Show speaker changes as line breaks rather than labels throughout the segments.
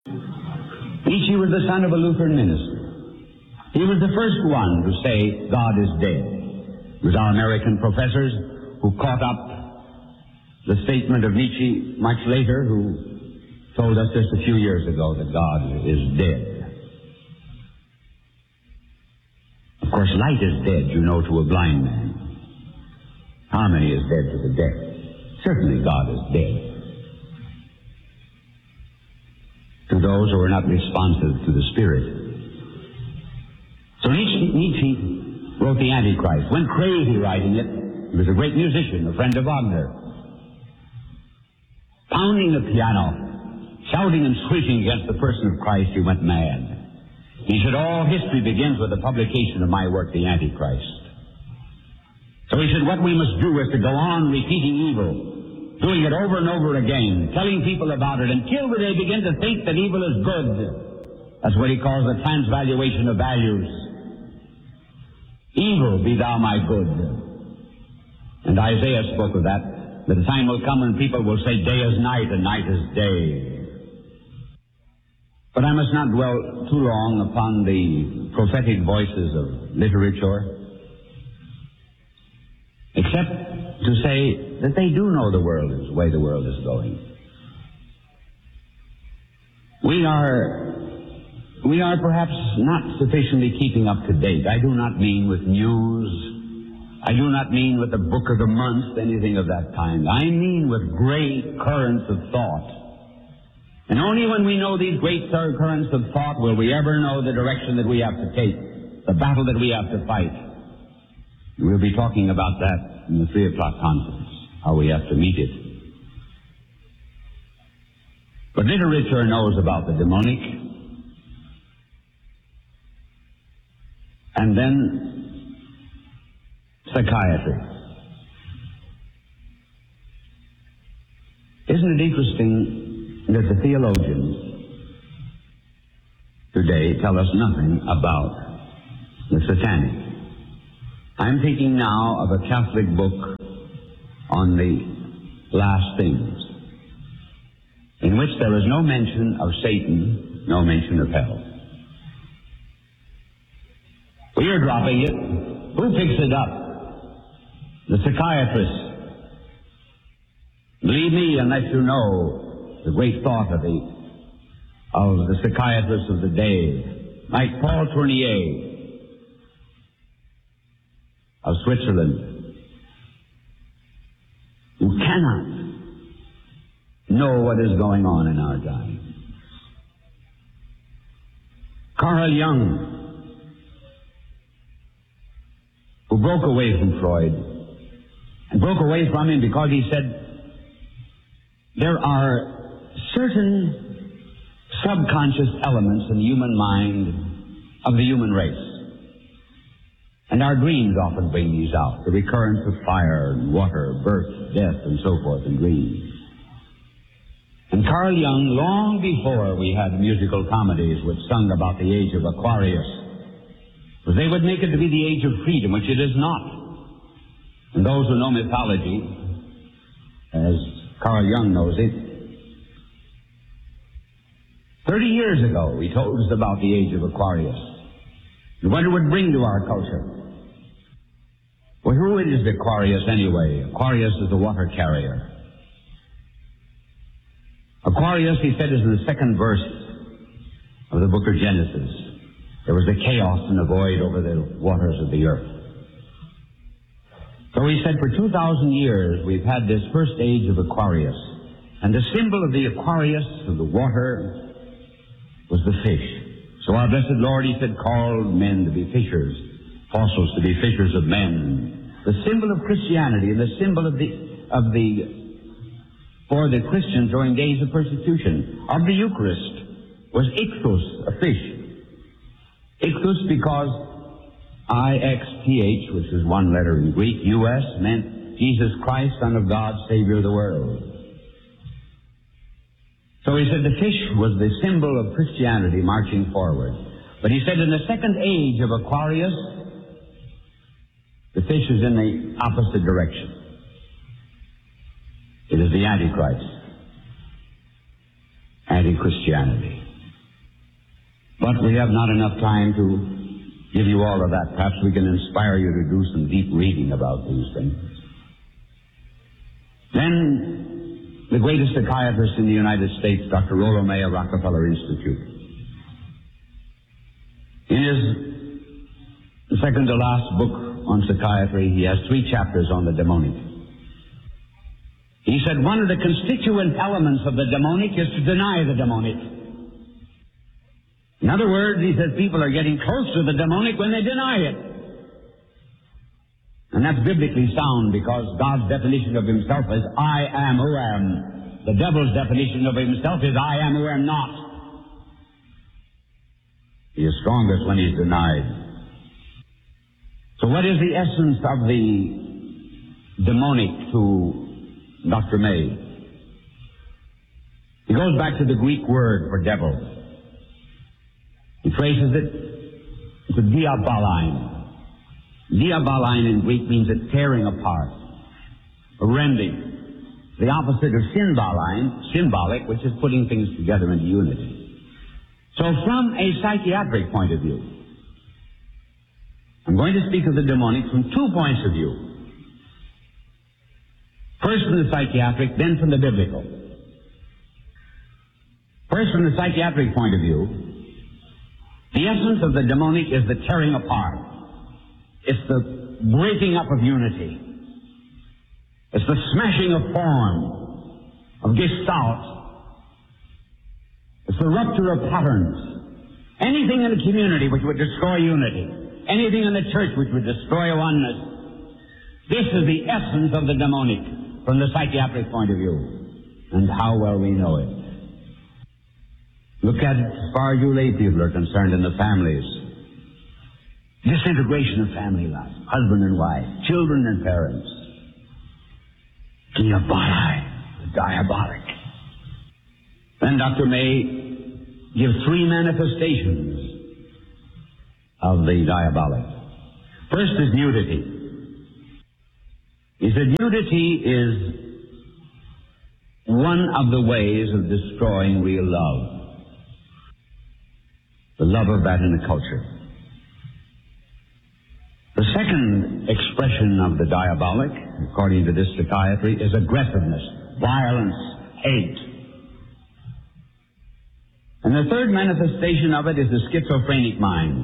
Nietzsche was the son of a Lutheran minister. He was the first one to say God is dead. It was our American professors who caught up the statement of Nietzsche much later, who told us just a few years ago that God is dead. Of course, light is dead, you know, to a blind man. Harmony is dead to the deaf. Certainly God is dead to those who are not responsive to the Spirit. So Nietzsche wrote the Antichrist. Went crazy writing it. He was a great musician, a friend of Wagner. Pounding the piano, shouting and shrieking against the person of Christ, he went mad. He said, all history begins with the publication of my work, The Antichrist. So he said, what we must do is to go on repeating evil, doing it over and over again, telling people about it, until they begin to think that evil is good. That's what he calls the transvaluation of values. Evil, be thou my good. And Isaiah spoke of that. The time will come when people will say day is night and night is day. But I must not dwell too long upon the prophetic voices of literature, except to say that they do know the way the world is going. We are perhaps not sufficiently keeping up to date. I do not mean with news. I do not mean with the book of the month, anything of that kind. I mean with great currents of thought. And only when we know these great currents of thought will we ever know the direction that we have to take, the battle that we have to fight. We'll be talking about that in the 3 o'clock conference, how we have to meet it. But literature knows about the demonic. And then psychiatry. Isn't it interesting that the theologians today tell us nothing about the satanic? I'm thinking now of a Catholic book on the last things, in which there is no mention of Satan, no mention of hell. We are dropping it. Who picks it up? The psychiatrist. Believe me, unless you know the great thought of the psychiatrists of the day, like Paul Tournier of Switzerland, who cannot know what is going on in our time. Carl Jung, who broke away from Freud, and broke away from him because he said there are certain subconscious elements in the human mind of the human race. And our dreams often bring these out, the recurrence of fire and water, birth, death, and so forth in dreams. And Carl Jung, long before we had musical comedies which sung about the age of Aquarius, because they would make it to be the age of freedom, which it is not. And those who know mythology, as Carl Jung knows it, 30 years ago he told us about the age of Aquarius and what it would bring to our culture. Well, who is Aquarius anyway? Aquarius is the water carrier. Aquarius, he said, is in the 2nd verse of the book of Genesis. There was a chaos and a void over the waters of the earth. So he said, for 2,000 years we've had this first age of Aquarius. And the symbol of the Aquarius, of the water, was the fish. So our blessed Lord, he said, called men to be fishers, apostles to be fishers of men. The symbol of Christianity and the symbol for the Christians during days of persecution of the Eucharist was ichthus, a fish. Ichthus because I-X-T-H, which is one letter in Greek, U-S, meant Jesus Christ, Son of God, Savior of the world. So he said the fish was the symbol of Christianity marching forward. But he said in the 2nd age of Aquarius, the fish is in the opposite direction. It is the Antichrist, anti-Christianity. But we have not enough time to give you all of that. Perhaps we can inspire you to do some deep reading about these things. Then, the greatest psychiatrist in the United States, Dr. Rollo May of Rockefeller Institute. In his second to last book on psychiatry, he has 3 chapters on the demonic. He said one of the constituent elements of the demonic is to deny the demonic. In other words, he says people are getting close to the demonic when they deny it. And that's biblically sound, because God's definition of himself is I am who am. The devil's definition of himself is I am who am not. He is strongest when he's denied. So what is the essence of the demonic to Dr. May? He goes back to the Greek word for devil. He traces it to diaboline. Diaboline in Greek means a tearing apart, a rending. The opposite of synbaline, symbolic, which is putting things together into unity. So from a psychiatric point of view, I'm going to speak of the demonic from 2 points of view. First from the psychiatric, then from the biblical. First from the psychiatric point of view, the essence of the demonic is the tearing apart. It's the breaking up of unity. It's the smashing of form, of gestalt. It's the rupture of patterns. Anything in the community which would destroy unity. Anything in the church which would destroy oneness. This is the essence of the demonic from the psychiatric point of view. And how well we know it. Look at it as far as you lay people are concerned in the families. Disintegration of family life. Husband and wife. Children and parents. Diabolic. Then Dr. May gives 3 manifestations of the diabolic. First is nudity. He said nudity is one of the ways of destroying real love. The love of that in the culture. The second expression of the diabolic, according to this psychiatry, is aggressiveness, violence, hate. And the third manifestation of it is the schizophrenic mind.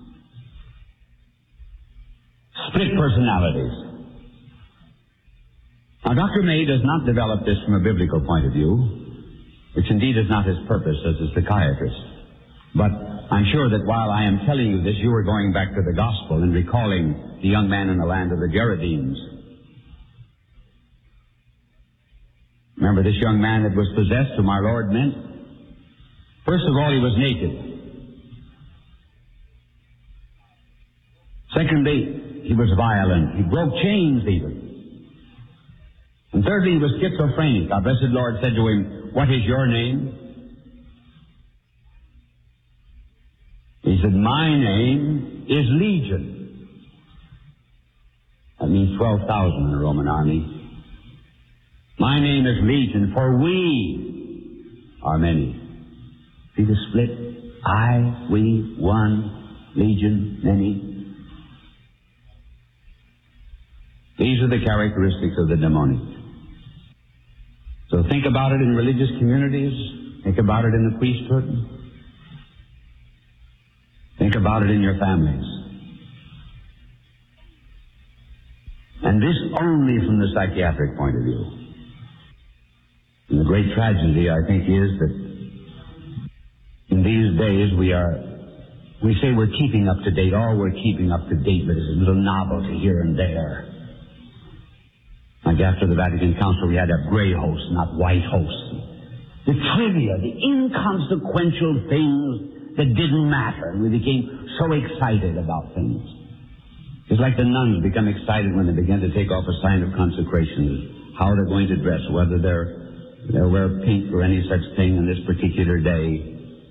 Split personalities. Now, Dr. May does not develop this from a biblical point of view, which indeed is not his purpose as a psychiatrist. But I'm sure that while I am telling you this, you are going back to the gospel and recalling the young man in the land of the Gerasenes. Remember this young man that was possessed, whom our Lord meant? First of all, he was naked. Secondly, he was violent. He broke chains even. And thirdly, he was schizophrenic. Our blessed Lord said to him, "What is your name?" He said, "My name is Legion." That means 12,000 in the Roman army. My name is Legion, for we are many. See the split? I, we, one, Legion, many. These are the characteristics of the demonic. So think about it in religious communities. Think about it in the priesthood. Think about it in your families. And this only from the psychiatric point of view. And the great tragedy, I think, is that in these days we say we're keeping up to date. All we're keeping up to date with is a little novelty here and there. Like after the Vatican Council, we had to have gray hosts, not white hosts. The trivia, the inconsequential things that didn't matter. And we became so excited about things. It's like the nuns become excited when they begin to take off a sign of consecration. How they're going to dress, whether they'll wear pink or any such thing on this particular day.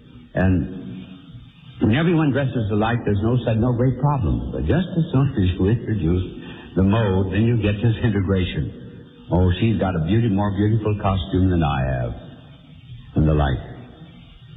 And when everyone dresses alike, there's no great problem. But just as soon as you introduce the mode, then you get disintegration. Oh, she's got a more beautiful costume than I have. And the like.